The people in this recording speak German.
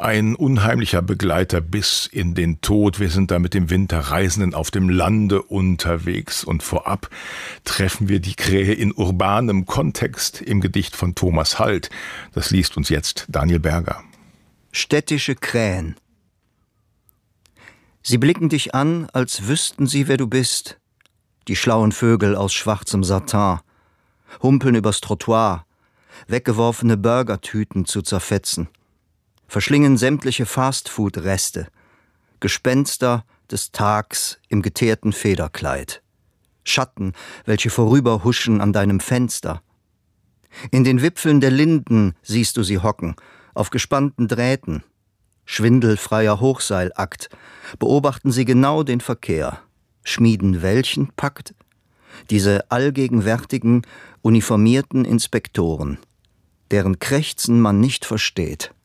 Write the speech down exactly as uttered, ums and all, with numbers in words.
Ein unheimlicher Begleiter bis in den Tod. Wir sind da mit dem Winterreisenden auf dem Lande unterwegs und vorab treffen wir die Krähe in urbanem Kontext im Gedicht von Thomas Halt. Das liest uns jetzt Daniel Berger. Städtische Krähen. Sie blicken dich an, als wüssten sie, wer du bist. Die schlauen Vögel aus schwarzem Satin, humpeln übers Trottoir, weggeworfene Burgertüten zu zerfetzen, verschlingen sämtliche Fastfood-Reste, Gespenster des Tags im geteerten Federkleid, Schatten, welche vorüberhuschen an deinem Fenster. In den Wipfeln der Linden siehst du sie hocken, auf gespannten Drähten. Schwindelfreier Hochseilakt, beobachten sie genau den Verkehr. Schmieden welchen Pakt? Diese allgegenwärtigen, uniformierten Inspektoren, deren Krächzen man nicht versteht.